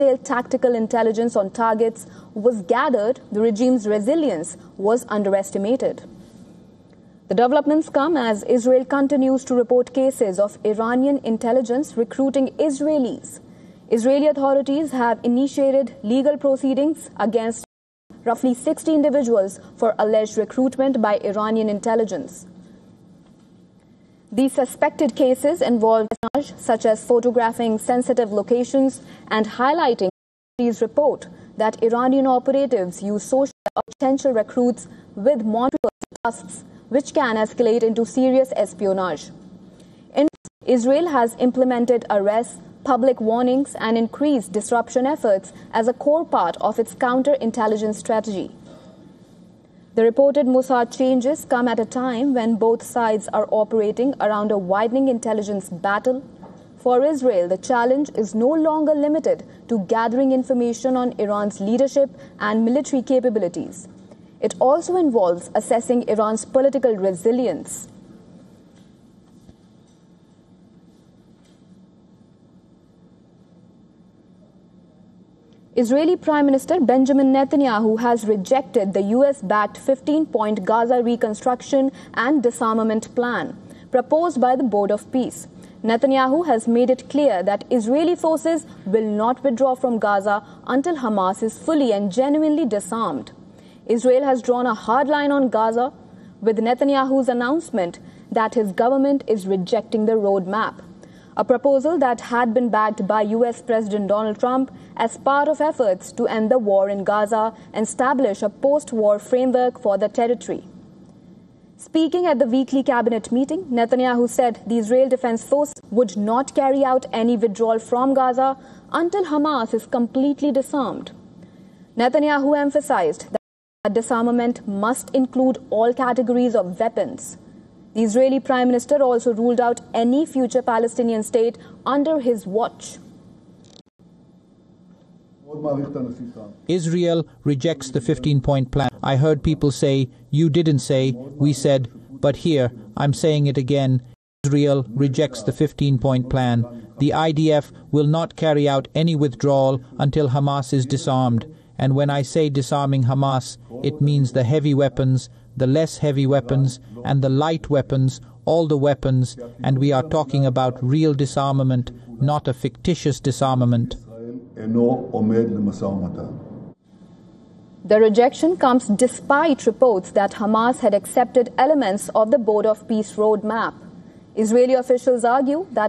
tactical intelligence on targets was gathered, the regime's resilience was underestimated. The developments come as Israel continues to report cases of Iranian intelligence recruiting Israelis. Israeli authorities have initiated legal proceedings against roughly 60 individuals for alleged recruitment by Iranian intelligence. These suspected cases involve espionage, such as photographing sensitive locations and highlighting these report that Iranian operatives use social potential recruits with monitoring tasks, which can escalate into serious espionage. Israel has implemented arrests, public warnings, and increased disruption efforts as a core part of its counterintelligence strategy. The reported Mossad changes come at a time when both sides are operating around a widening intelligence battle. For Israel, the challenge is no longer limited to gathering information on Iran's leadership and military capabilities. It also involves assessing Iran's political resilience. Israeli Prime Minister Benjamin Netanyahu has rejected the US-backed 15-point Gaza reconstruction and disarmament plan proposed by the Board of Peace. Netanyahu has made it clear that Israeli forces will not withdraw from Gaza until Hamas is fully and genuinely disarmed. Israel has drawn a hard line on Gaza, with Netanyahu's announcement that his government is rejecting the roadmap, a proposal that had been backed by US President Donald Trump as part of efforts to end the war in Gaza and establish a post-war framework for the territory. Speaking at the weekly cabinet meeting, Netanyahu said the Israel Defense Force would not carry out any withdrawal from Gaza until Hamas is completely disarmed. Netanyahu emphasized that disarmament must include all categories of weapons. The Israeli Prime Minister also ruled out any future Palestinian state under his watch. Israel rejects the 15-point plan. I heard people say, you didn't say, we said, but here, I'm saying it again. Israel rejects the 15-point plan. The IDF will not carry out any withdrawal until Hamas is disarmed. And when I say disarming Hamas, it means the heavy weapons, the less heavy weapons, and the light weapons, all the weapons, and we are talking about real disarmament, not a fictitious disarmament. The rejection comes despite reports that Hamas had accepted elements of the Board of Peace roadmap. Israeli officials argue that